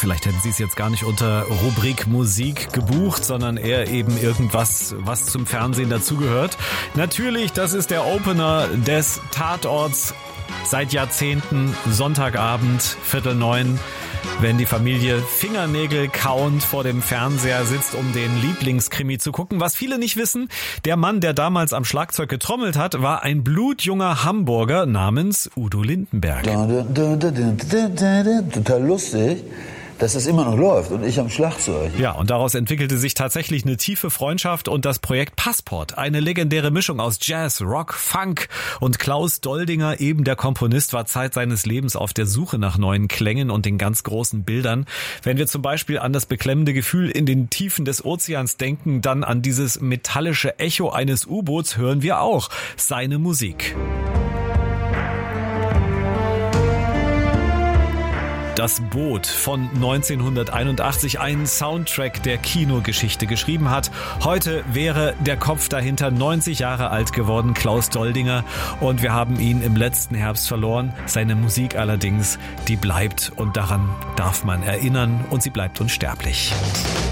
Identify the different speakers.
Speaker 1: vielleicht hätten Sie es jetzt gar nicht unter Rubrik Musik gebucht, sondern eher eben irgendwas, was zum Fernsehen dazugehört. Natürlich, das ist der Opener des Tatorts seit Jahrzehnten, Sonntagabend, 8:45, wenn die Familie Fingernägel kauend vor dem Fernseher sitzt, um den Lieblingskrimi zu gucken. Was viele nicht wissen, der Mann, der damals am Schlagzeug getrommelt hat, war ein blutjunger Hamburger namens Udo Lindenberg.
Speaker 2: Total lustig, dass es immer noch läuft und ich am Schlagzeug.
Speaker 1: Ja, und daraus entwickelte sich tatsächlich eine tiefe Freundschaft und das Projekt Passport. Eine legendäre Mischung aus Jazz, Rock, Funk und Klaus Doldinger, eben der Komponist, war Zeit seines Lebens auf der Suche nach neuen Klängen und den ganz großen Bildern. Wenn wir zum Beispiel an das beklemmende Gefühl in den Tiefen des Ozeans denken, dann an dieses metallische Echo eines U-Boots, hören wir auch seine Musik. Das Boot von 1981, ein Soundtrack der Kinogeschichte geschrieben hat. Heute wäre der Kopf dahinter 90 Jahre alt geworden, Klaus Doldinger. Und wir haben ihn im letzten Herbst verloren. Seine Musik allerdings, die bleibt und daran darf man erinnern und sie bleibt unsterblich.